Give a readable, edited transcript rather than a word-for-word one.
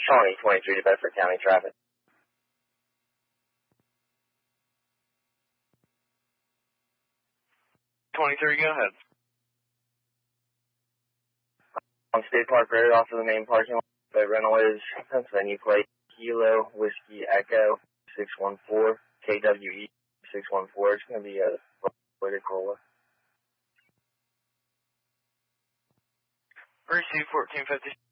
Shawnee 23 to Bedford County traffic. 23, go ahead. On State Park Road off of the main parking lot, the rental is Pennsylvania plate Kilo Whiskey Echo 614 KWE 614. It's going to be a Toyota Corolla. Receive 1450.